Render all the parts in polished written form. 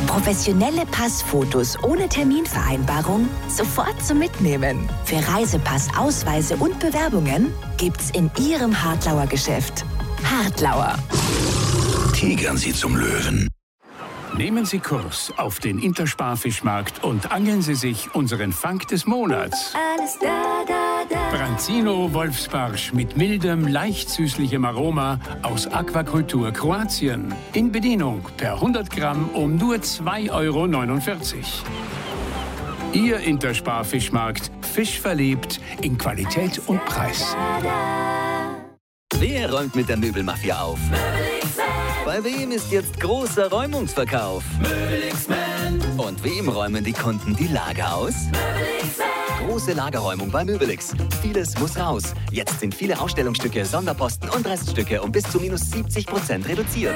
Professionelle Passfotos ohne Terminvereinbarung sofort zum Mitnehmen. Für Reisepass, Ausweise und Bewerbungen gibt's in Ihrem Hartlauer Geschäft. Hartlauer. Tigern Sie zum Löwen. Nehmen Sie Kurs auf den Intersparfischmarkt und angeln Sie sich unseren Fang des Monats. Alles da. Branzino Wolfsbarsch mit mildem, leicht süßlichem Aroma aus Aquakultur Kroatien. In Bedienung per 100 Gramm um nur 2,49 €. Ihr Intersparfischmarkt. Fisch verliebt in Qualität und Preis. Wer räumt mit der Möbelmafia auf? Bei wem ist jetzt großer Räumungsverkauf? Und wem räumen die Kunden die Lager aus? Große Lagerräumung bei Möbelix. Vieles muss raus. Jetzt sind viele Ausstellungsstücke, Sonderposten und Reststücke um bis zu minus 70% reduziert.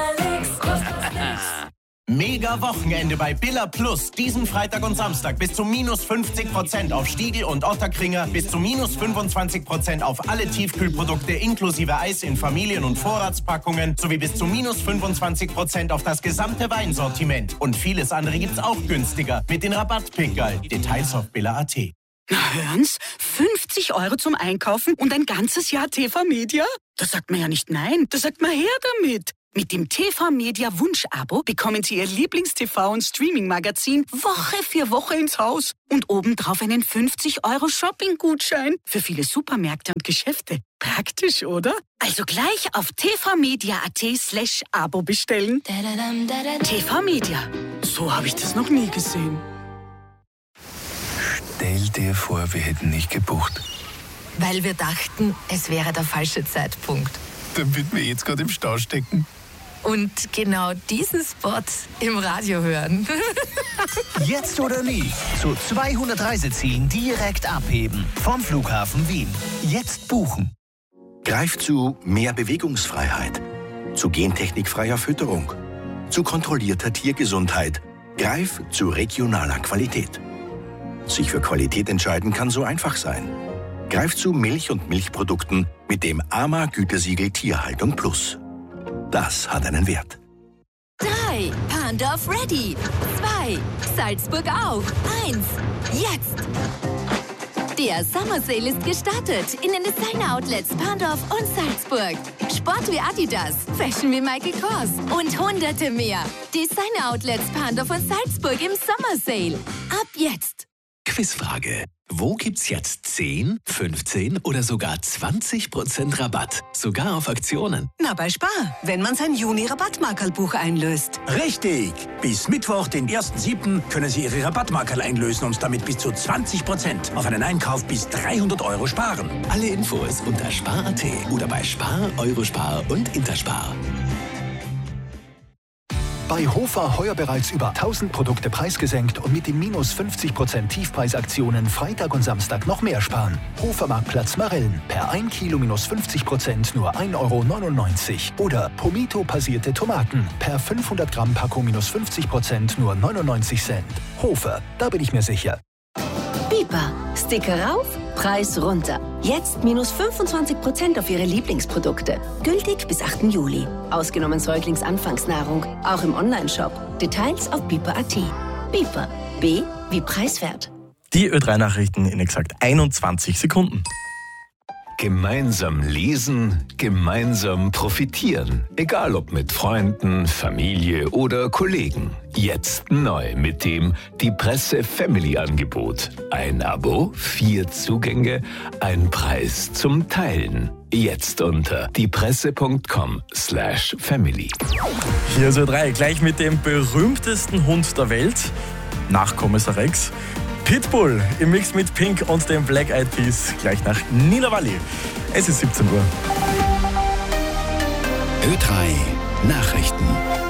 Mega Wochenende bei Billa Plus. Diesen Freitag und Samstag bis zu minus 50% auf Stiegl und Otterkringer, bis zu minus 25% auf alle Tiefkühlprodukte inklusive Eis in Familien- und Vorratspackungen sowie bis zu minus 25% auf das gesamte Weinsortiment. Und vieles andere gibt's auch günstiger mit den Rabattpickerl. Details auf billa.at. Na hören's, 50 € zum Einkaufen und ein ganzes Jahr TV Media? Da sagt man ja nicht nein, da sagt man her damit. Mit dem TV Media Wunsch-Abo bekommen Sie Ihr Lieblings-TV- und Streaming-Magazin Woche für Woche ins Haus und obendrauf einen 50 € Shopping-Gutschein für viele Supermärkte und Geschäfte. Praktisch, oder? Also gleich auf tvmedia.at/Abo bestellen. TV Media. So habe ich das noch nie gesehen. Stell dir vor, wir hätten nicht gebucht. Weil wir dachten, es wäre der falsche Zeitpunkt. Damit wir jetzt gerade im Stau stecken. Und genau diesen Spot im Radio hören. Jetzt oder nie. Zu 200 Reisezielen direkt abheben. Vom Flughafen Wien. Jetzt buchen. Greif zu mehr Bewegungsfreiheit. Zu gentechnikfreier Fütterung. Zu kontrollierter Tiergesundheit. Greif zu regionaler Qualität. Sich für Qualität entscheiden kann so einfach sein. Greif zu Milch und Milchprodukten mit dem AMA-Gütesiegel Tierhaltung Plus. Das hat einen Wert. 3. Pandorf ready. 2. Salzburg auch. 1. Jetzt. Der Summer Sale ist gestartet in den Designer-Outlets Pandorf und Salzburg. Sport wie Adidas, Fashion wie Michael Kors und hunderte mehr. Designer-Outlets Pandorf und Salzburg im Summer Sale. Ab jetzt. Quizfrage. Wo gibt's jetzt 10, 15 oder sogar 20% Rabatt? Sogar auf Aktionen. Na, bei Spar, wenn man sein Juni-Rabattmarkerlbuch einlöst. Richtig! Bis Mittwoch, den 1.7., können Sie Ihre Rabattmarkerl einlösen und damit bis zu 20% auf einen Einkauf bis 300 € sparen. Alle Infos unter spar.at oder bei Spar, Eurospar und Interspar. Bei Hofer heuer bereits über 1000 Produkte preisgesenkt und mit den minus 50% Tiefpreisaktionen Freitag und Samstag noch mehr sparen. Hofer-Marktplatz Marillen. Per 1 Kilo minus 50% nur 1,99 € Oder Pomito passierte Tomaten. Per 500 Gramm Packung minus 50% nur 99 Cent. Hofer, da bin ich mir sicher. Bipa. Sticker rauf, Preis runter. Jetzt minus 25% auf Ihre Lieblingsprodukte. Gültig bis 8. Juli. Ausgenommen Säuglingsanfangsnahrung. Auch im Onlineshop. Details auf bipa.at. Bipa. B wie preiswert. Die Ö3-Nachrichten in exakt 21 Sekunden. Gemeinsam lesen, gemeinsam profitieren. Egal ob mit Freunden, Familie oder Kollegen. Jetzt neu mit dem Die Presse Family Angebot. Ein Abo, 4 Zugänge, ein Preis zum Teilen. Jetzt unter diepresse.com/family. Hier ist Ö3, gleich mit dem berühmtesten Hund der Welt, nach Kommissar Rex. Pitbull im Mix mit Pink und dem Black Eyed Peas, gleich nach Nina Valli. Es ist 17 Uhr. Ö3 Nachrichten.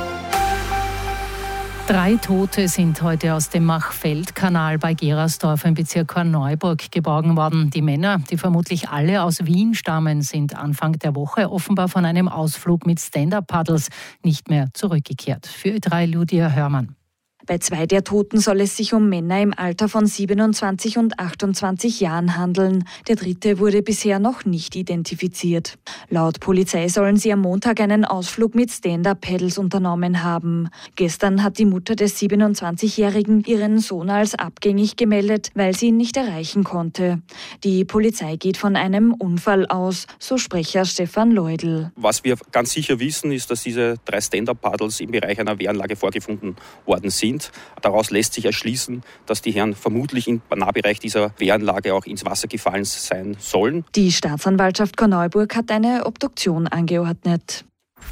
3 Tote sind heute aus dem Machfeld-Kanal bei Gerersdorf im Bezirk Korneuburg geborgen worden. Die Männer, die vermutlich alle aus Wien stammen, sind Anfang der Woche offenbar von einem Ausflug mit Stand-Up-Paddles nicht mehr zurückgekehrt. Für Ö3 Lydia Hörmann. Bei 2 der Toten soll es sich um Männer im Alter von 27 und 28 Jahren handeln. Der 3. wurde bisher noch nicht identifiziert. Laut Polizei sollen sie am Montag einen Ausflug mit Stand-Up-Paddles unternommen haben. Gestern hat die Mutter des 27-Jährigen ihren Sohn als abgängig gemeldet, weil sie ihn nicht erreichen konnte. Die Polizei geht von einem Unfall aus, so Sprecher Stefan Leudl. Was wir ganz sicher wissen, ist, dass diese 3 Stand-Up-Paddles im Bereich einer Wehranlage vorgefunden worden sind. Daraus lässt sich erschließen, dass die Herren vermutlich im Nahbereich dieser Wehranlage auch ins Wasser gefallen sein sollen. Die Staatsanwaltschaft Korneuburg hat eine Obduktion angeordnet.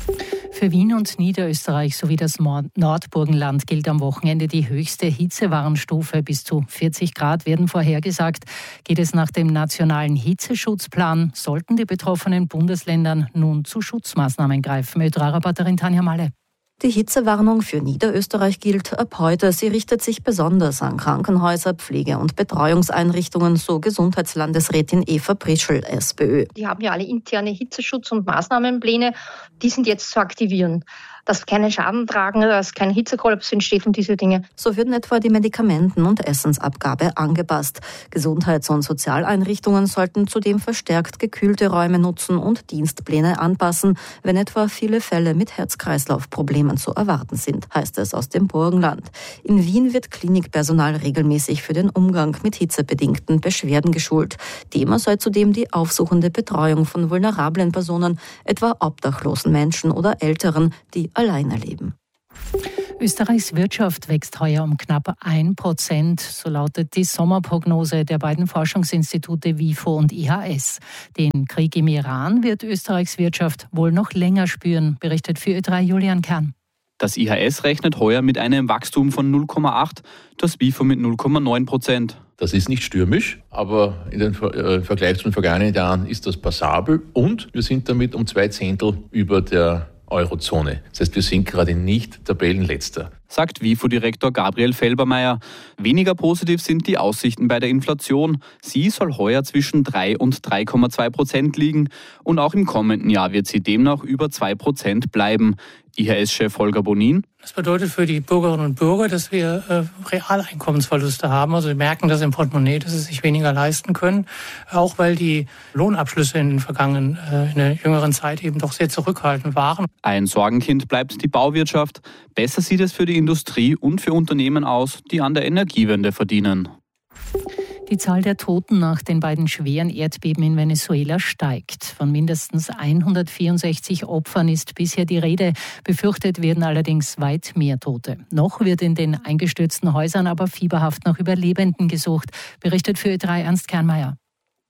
Für Wien und Niederösterreich sowie das Nordburgenland gilt am Wochenende die höchste Hitzewarnstufe. Bis zu 40 Grad werden vorhergesagt. Geht es nach dem nationalen Hitzeschutzplan, sollten die betroffenen Bundesländern nun zu Schutzmaßnahmen greifen. ÖTRA-Reporterin Tanja Malle. Die Hitzewarnung für Niederösterreich gilt ab heute. Sie richtet sich besonders an Krankenhäuser, Pflege- und Betreuungseinrichtungen, so Gesundheitslandesrätin Eva Pritschl, SPÖ. Die haben ja alle interne Hitzeschutz- und Maßnahmenpläne. Die sind jetzt zu aktivieren. Dass keine Schaden tragen, dass kein Hitzekollaps entsteht und diese Dinge. So würden etwa die Medikamenten- und Essensabgabe angepasst. Gesundheits- und Sozialeinrichtungen sollten zudem verstärkt gekühlte Räume nutzen und Dienstpläne anpassen, wenn etwa viele Fälle mit Herz-Kreislauf-Problemen zu erwarten sind, heißt es aus dem Burgenland. In Wien wird Klinikpersonal regelmäßig für den Umgang mit hitzebedingten Beschwerden geschult. Thema sei zudem die aufsuchende Betreuung von vulnerablen Personen, etwa obdachlosen Menschen oder Älteren, die alleine leben. Österreichs Wirtschaft wächst heuer um knapp 1%, so lautet die Sommerprognose der beiden Forschungsinstitute WIFO und IHS. Den Krieg im Iran wird Österreichs Wirtschaft wohl noch länger spüren, berichtet für Ö3 Julian Kern. Das IHS rechnet heuer mit einem Wachstum von 0,8%, das WIFO mit 0,9%. Das ist nicht stürmisch, aber im Vergleich zu den vergangenen Jahren ist das passabel und wir sind damit um 2/10 über der Eurozone. Das heißt, wir sind gerade nicht Tabellenletzter. Sagt WIFO-Direktor Gabriel Felbermeier. Weniger positiv sind die Aussichten bei der Inflation. Sie soll heuer zwischen 3 und 3,2% liegen und auch im kommenden Jahr wird sie demnach über 2% bleiben. IHS-Chef Holger Bonin. Das bedeutet für die Bürgerinnen und Bürger, dass wir Realeinkommensverluste haben. Also wir merken das im Portemonnaie, dass sie sich weniger leisten können. Auch weil die Lohnabschlüsse in der jüngeren Zeit eben doch sehr zurückhaltend waren. Ein Sorgenkind bleibt die Bauwirtschaft. Besser sieht es für die Industrie und für Unternehmen aus, die an der Energiewende verdienen. Die Zahl der Toten nach den beiden schweren Erdbeben in Venezuela steigt. Von mindestens 164 Opfern ist bisher die Rede. Befürchtet werden allerdings weit mehr Tote. Noch wird in den eingestürzten Häusern aber fieberhaft nach Überlebenden gesucht, berichtet für Ö3 Ernst Kernmeier.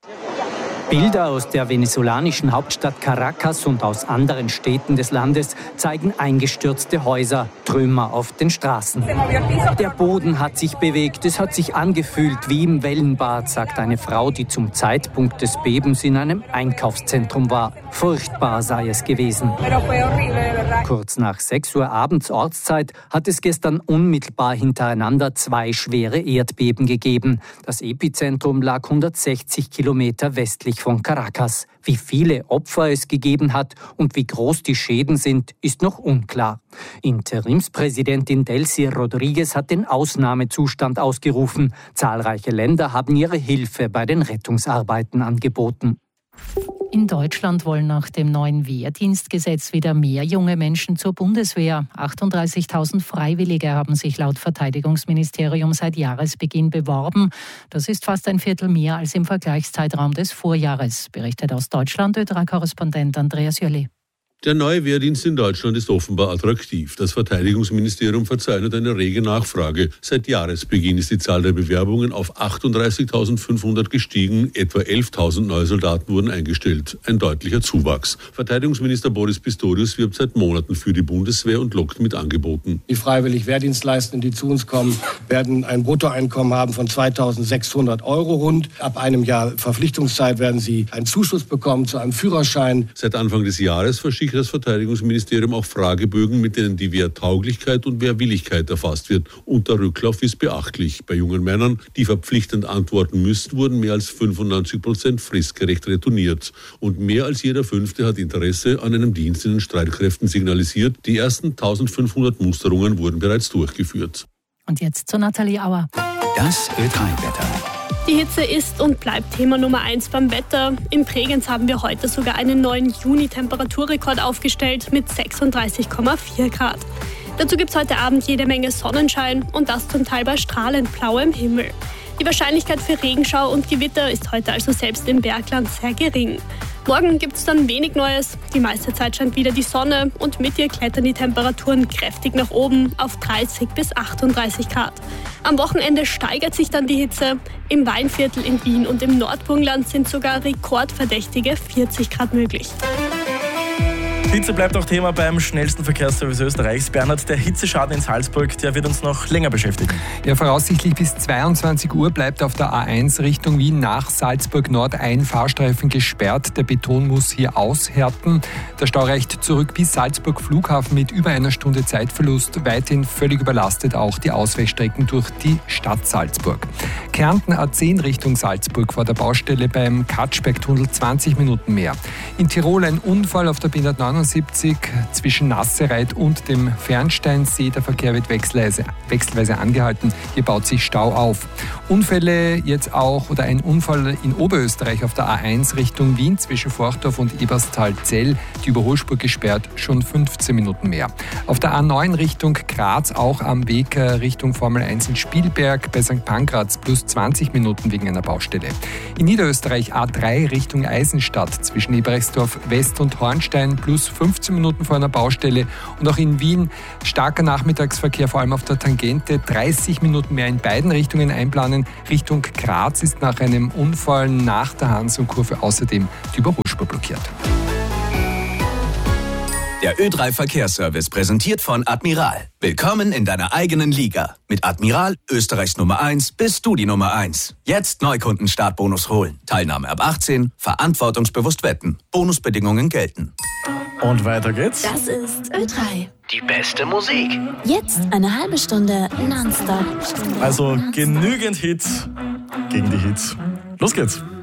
Bilder aus der venezolanischen Hauptstadt Caracas und aus anderen Städten des Landes zeigen eingestürzte Häuser, Trümmer auf den Straßen. Der Boden hat sich bewegt, es hat sich angefühlt wie im Wellenbad, sagt eine Frau, die zum Zeitpunkt des Bebens in einem Einkaufszentrum war. Furchtbar sei es gewesen. Kurz nach 6 Uhr abends Ortszeit hat es gestern unmittelbar hintereinander 2 schwere Erdbeben gegeben. Das Epizentrum lag 160 Kilometer westlich von Caracas. Wie viele Opfer es gegeben hat und wie groß die Schäden sind, ist noch unklar. Interimspräsidentin Delcy Rodriguez hat den Ausnahmezustand ausgerufen. Zahlreiche Länder haben ihre Hilfe bei den Rettungsarbeiten angeboten. In Deutschland wollen nach dem neuen Wehrdienstgesetz wieder mehr junge Menschen zur Bundeswehr. 38.000 Freiwillige haben sich laut Verteidigungsministerium seit Jahresbeginn beworben. Das ist fast ein Viertel mehr als im Vergleichszeitraum des Vorjahres, berichtet aus Deutschland Ö3-Korrespondent Andreas Jölli. Der neue Wehrdienst in Deutschland ist offenbar attraktiv. Das Verteidigungsministerium verzeichnet eine rege Nachfrage. Seit Jahresbeginn ist die Zahl der Bewerbungen auf 38.500 gestiegen. Etwa 11.000 neue Soldaten wurden eingestellt. Ein deutlicher Zuwachs. Verteidigungsminister Boris Pistorius wirbt seit Monaten für die Bundeswehr und lockt mit Angeboten. Die freiwillig Wehrdienstleistenden, die zu uns kommen, werden ein Bruttoeinkommen haben von 2.600 Euro rund. Ab einem Jahr Verpflichtungszeit werden sie einen Zuschuss bekommen zu einem Führerschein. Seit Anfang des Jahres verschickt das Verteidigungsministerium auch Fragebögen, mit denen die Wehrtauglichkeit und Wehrwilligkeit erfasst wird. Und der Rücklauf ist beachtlich. Bei jungen Männern, die verpflichtend antworten müssten, wurden mehr als 95% fristgerecht retourniert. Und mehr als jeder Fünfte hat Interesse an einem Dienst in den Streitkräften signalisiert. Die ersten 1.500 Musterungen wurden bereits durchgeführt. Und jetzt zu Nathalie Auer. Das Ö3-Wetter. Die Hitze ist und bleibt Thema Nummer 1 beim Wetter. In Bregenz haben wir heute sogar einen neuen Juni-Temperaturrekord aufgestellt mit 36,4 Grad. Dazu gibt es heute Abend jede Menge Sonnenschein und das zum Teil bei strahlend blauem Himmel. Die Wahrscheinlichkeit für Regenschau und Gewitter ist heute also selbst im Bergland sehr gering. Morgen gibt es dann wenig Neues. Die meiste Zeit scheint wieder die Sonne und mit ihr klettern die Temperaturen kräftig nach oben auf 30 bis 38 Grad. Am Wochenende steigert sich dann die Hitze. Im Weinviertel in Wien und im Nordburgenland sind sogar rekordverdächtige 40 Grad möglich. Hitze bleibt auch Thema beim schnellsten Verkehrsservice Österreichs. Bernhard, der Hitzeschaden in Salzburg, der wird uns noch länger beschäftigen. Ja, voraussichtlich bis 22 Uhr bleibt auf der A1 Richtung Wien nach Salzburg Nord ein Fahrstreifen gesperrt. Der Beton muss hier aushärten. Der Stau reicht zurück bis Salzburg Flughafen mit über einer Stunde Zeitverlust. Weithin völlig überlastet auch die Ausweichstrecken durch die Stadt Salzburg. Kärnten A10 Richtung Salzburg vor der Baustelle beim Katschbergtunnel 20 Minuten mehr. In Tirol ein Unfall auf der B179 zwischen Nassereit und dem Fernsteinsee. Der Verkehr wird wechselweise angehalten. Hier baut sich Stau auf. Unfälle jetzt auch oder ein Unfall in Oberösterreich auf der A1 Richtung Wien zwischen Forchdorf und Eberstal-Zell. Die Überholspur gesperrt, schon 15 Minuten mehr. Auf der A9 Richtung Graz auch am Weg Richtung Formel 1 in Spielberg bei St. Pankraz plus 20 Minuten wegen einer Baustelle. In Niederösterreich A3 Richtung Eisenstadt zwischen Eberechtsdorf West und Hornstein plus 15 Minuten vor einer Baustelle. Und auch in Wien starker Nachmittagsverkehr, vor allem auf der Tangente. 30 Minuten mehr in beiden Richtungen einplanen. Richtung Graz ist nach einem Unfall nach der Hansum-Kurve außerdem die Überholspur blockiert. Der Ö3-Verkehrsservice präsentiert von Admiral. Willkommen in deiner eigenen Liga. Mit Admiral, Österreichs Nummer 1, bist du die Nummer 1. Jetzt Neukunden-Startbonus holen. Teilnahme ab 18, verantwortungsbewusst wetten. Bonusbedingungen gelten. Und weiter geht's. Das ist Ö3. Die beste Musik. Jetzt eine halbe Stunde nonstop. Also genügend Hits gegen die Hits. Los geht's.